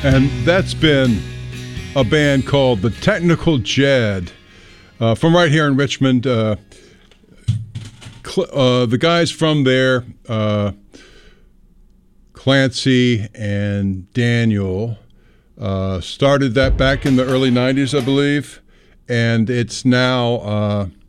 And that's been a band called the Technical Jed from right here in Richmond. The guys from there, Clancy and Daniel, started that back in the early 90s, I believe. And it's now